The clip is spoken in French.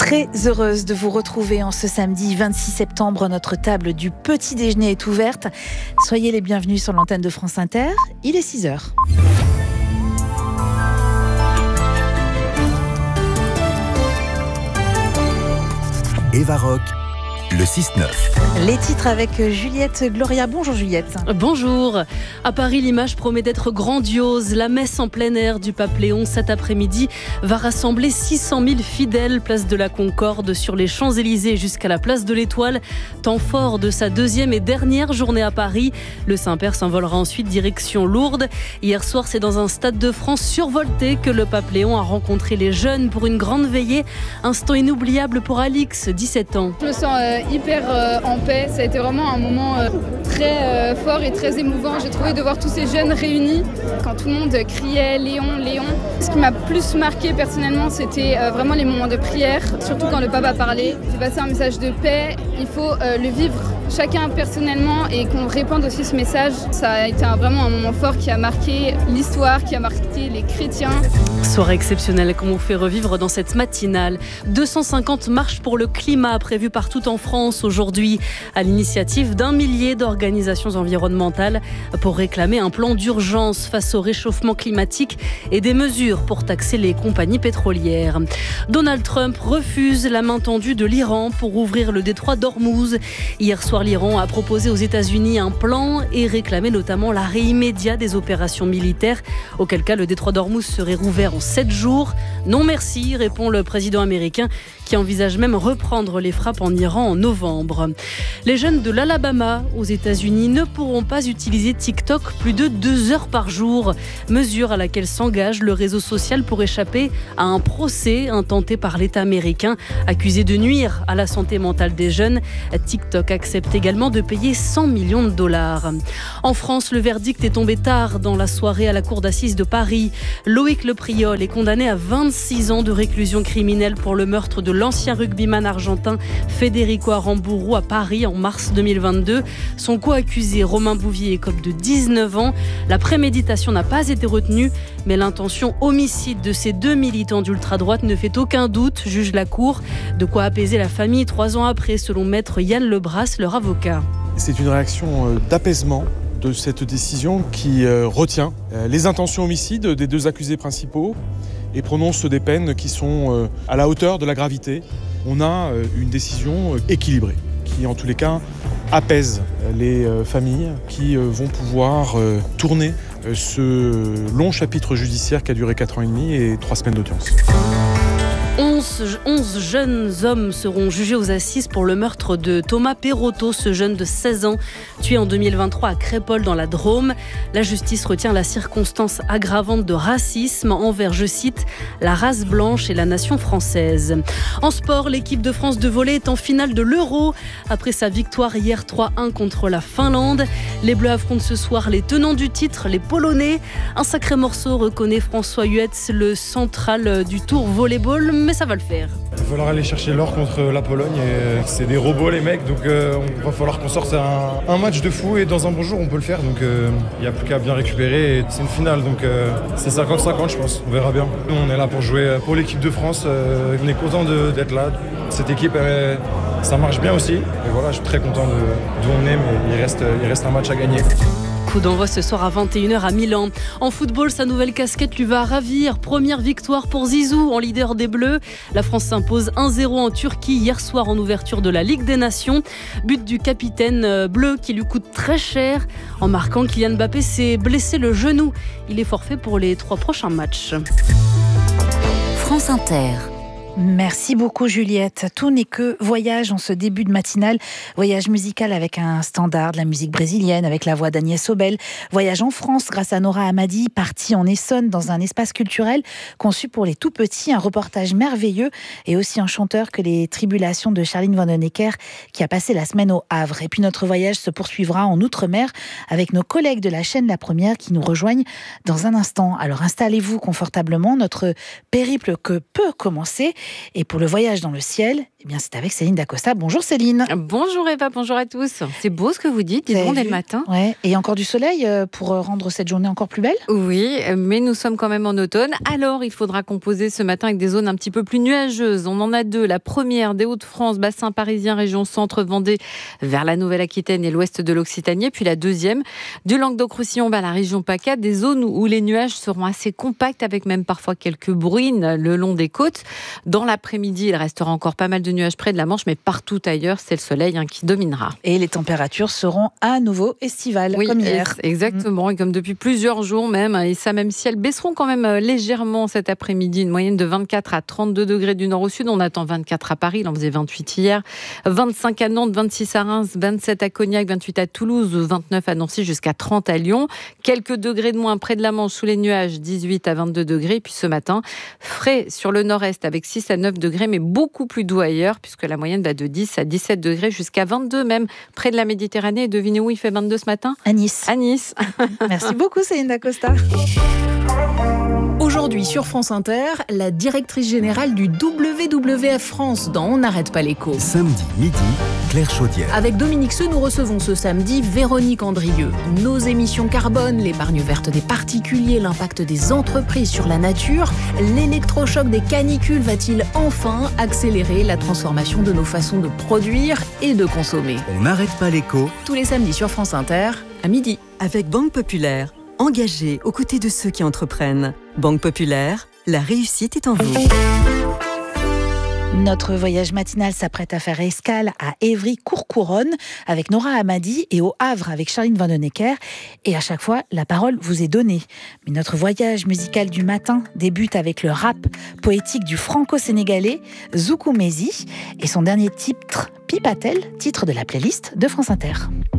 Très heureuse de vous retrouver en ce samedi 26 septembre. Notre table du petit déjeuner est ouverte. Soyez les bienvenus sur l'antenne de France Inter. Il est 6h. Eva Rock, le 6-9. Les titres avec Juliette Gloria. Bonjour Juliette. Bonjour. À Paris, l'image promet d'être grandiose. La messe en plein air du pape Léon cet après-midi va rassembler 600 000 fidèles, place de la Concorde, sur les Champs-Élysées jusqu'à la place de l'Étoile. Temps fort de sa deuxième et dernière journée à Paris. Le Saint-Père s'envolera ensuite direction Lourdes. Hier soir, c'est dans un stade de France survolté que le pape Léon a rencontré les jeunes pour une grande veillée. Instant inoubliable pour Alix, 17 ans. Je me sens hyper en paix. Ça a été vraiment un moment très fort et très émouvant. J'ai trouvé de voir tous ces jeunes réunis quand tout le monde criait Léon, Léon. Ce qui m'a plus marqué personnellement, c'était vraiment les moments de prière, surtout quand le pape a parlé. J'ai passé un message de paix. Il faut le vivre chacun personnellement et qu'on répande aussi ce message. Ça a été vraiment un moment fort qui a marqué l'histoire, qui a marqué les chrétiens. Soirée exceptionnelle qu'on vous fait revivre dans cette matinale. 250 marches pour le climat prévues partout en France aujourd'hui, à l'initiative d'1 millier d'organisations environnementales pour réclamer un plan d'urgence face au réchauffement climatique et des mesures pour taxer les compagnies pétrolières. Donald Trump refuse la main tendue de l'Iran pour ouvrir le détroit d'Ormuz. Hier soir, l'Iran a proposé aux États-Unis un plan et réclamé notamment l'arrêt immédiat des opérations militaires, auquel cas le détroit d'Ormuz serait rouvert en 7 jours. Non merci, répond le président américain qui envisage même reprendre les frappes en Iran en novembre. Les jeunes de l'Alabama aux États-Unis ne pourront pas utiliser TikTok plus de 2 heures par jour, mesure à laquelle s'engage le réseau social pour échapper à un procès intenté par l'État américain accusé de nuire à la santé mentale des jeunes. TikTok accepte également de payer 100 millions de dollars. En France, le verdict est tombé tard dans la soirée à la cour d'assises de Paris. Loïc Lepriol est condamné à 26 ans de réclusion criminelle pour le meurtre de l'ancien rugbyman argentin Federico Aramburu à Paris en mars 2022. Son co-accusé Romain Bouvier écope de 19 ans. La préméditation n'a pas été retenue, mais l'intention homicide de ces 2 militants d'ultra-droite ne fait aucun doute, juge la cour. De quoi apaiser la famille 3 ans après, selon maître Yann Lebras, leur avocat. C'est une réaction d'apaisement de cette décision qui retient les intentions homicides des 2 accusés principaux et prononce des peines qui sont à la hauteur de la gravité. On a une décision équilibrée qui, en tous les cas, apaise les familles qui vont pouvoir tourner ce long chapitre judiciaire qui a duré 4 ans et demi et 3 semaines d'audience. 11 jeunes hommes seront jugés aux assises pour le meurtre de Thomas Perotto, ce jeune de 16 ans, tué en 2023 à Crépol dans la Drôme. La justice retient la circonstance aggravante de racisme envers, je cite, la race blanche et la nation française. En sport, l'équipe de France de volley est en finale de l'Euro. Après sa victoire hier 3-1 contre la Finlande, les Bleus affrontent ce soir les tenants du titre, les Polonais. Un sacré morceau, reconnaît François Huetz, le central du tour volleyball, mais ça va le faire. Il va falloir aller chercher l'or contre la Pologne et c'est des robots les mecs, donc il va falloir qu'on sorte un match de fou et dans un bon jour on peut le faire, donc il n'y a plus qu'à bien récupérer et c'est une finale, donc c'est 50-50 je pense, on verra bien. Nous on est là pour jouer pour l'équipe de France, on est content d'être là, cette équipe ça marche bien aussi et voilà, je suis très content d'où on est, mais il reste un match à gagner. Coup d'envoi ce soir à 21h à Milan. En football, sa nouvelle casquette lui va ravir. Première victoire pour Zizou en leader des Bleus. La France s'impose 1-0 en Turquie hier soir en ouverture de la Ligue des Nations. But du capitaine bleu qui lui coûte très cher. En marquant, Kylian Mbappé s'est blessé le genou. Il est forfait pour les 3 prochains matchs. France Inter. Merci beaucoup Juliette. Tout n'est que voyage en ce début de matinale. Voyage musical avec un standard de la musique brésilienne, avec la voix d'Agnès Obel. Voyage en France grâce à Nora Hamadi, partie en Essonne dans un espace culturel conçu pour les tout petits. Un reportage merveilleux et aussi un chanteur que les tribulations de Charline Vanhoenacker qui a passé la semaine au Havre. Et puis notre voyage se poursuivra en Outre-mer avec nos collègues de la chaîne La Première qui nous rejoignent dans un instant. Alors installez-vous confortablement, notre périple peut commencer. Et pour le voyage dans le ciel, eh bien, c'est avec Céline Dacosta. Bonjour Céline. Bonjour Eva, bonjour à tous. C'est beau ce que vous dites, dis-donc dès le matin. Ouais. Et encore du soleil pour rendre cette journée encore plus belle ? Oui, mais nous sommes quand même en automne. Alors, il faudra composer ce matin avec des zones un petit peu plus nuageuses. On en a deux. La première, des Hauts-de-France, bassin parisien, région centre, Vendée, vers la Nouvelle-Aquitaine et l'ouest de l'Occitanie. Puis la deuxième, du Languedoc-Roussillon vers la région PACA, des zones où les nuages seront assez compacts, avec même parfois quelques bruines le long des côtes. Dans l'après-midi, il restera encore pas mal de nuages près de la Manche, mais partout ailleurs, c'est le soleil qui dominera. Et les températures seront à nouveau estivales, comme hier. Exactement, et comme depuis plusieurs jours même. Et ça, même si elles baisseront quand même légèrement cet après-midi, une moyenne de 24 à 32 degrés du nord au sud. On attend 24 à Paris, il en faisait 28 hier, 25 à Nantes, 26 à Reims, 27 à Cognac, 28 à Toulouse, 29 à Nancy, jusqu'à 30 à Lyon. Quelques degrés de moins près de la Manche sous les nuages, 18 à 22 degrés. Et puis ce matin, frais sur le nord-est avec 6 à 9 degrés, mais beaucoup plus doux ailleurs, puisque la moyenne va de 10 à 17 degrés jusqu'à 22 même près de la Méditerranée. Et devinez où il fait 22 ce matin ? À Nice. À Nice. Merci beaucoup Céline Dacosta. Aujourd'hui sur France Inter, la directrice générale du WWF France dans On n'arrête pas l'écho. Samedi midi, Claire Chaudière. Avec Dominique Seux, nous recevons ce samedi Véronique Andrieux. Nos émissions carbone, l'épargne verte des particuliers, l'impact des entreprises sur la nature, l'électrochoc des canicules va-t-il enfin accélérer la transformation de nos façons de produire et de consommer ? On n'arrête pas l'écho. Tous les samedis sur France Inter, à midi. Avec Banque Populaire, engagée aux côtés de ceux qui entreprennent. Banque Populaire, la réussite est en vous. Notre voyage matinal s'apprête à faire escale à Évry-Courcouronnes avec Nora Hamadi et au Havre avec Charline Vanhoenacker. Et à chaque fois, la parole vous est donnée. Mais notre voyage musical du matin débute avec le rap poétique du franco-sénégalais Zoukou Mezi et son dernier titre, Pipatel, titre de la playlist de France Inter.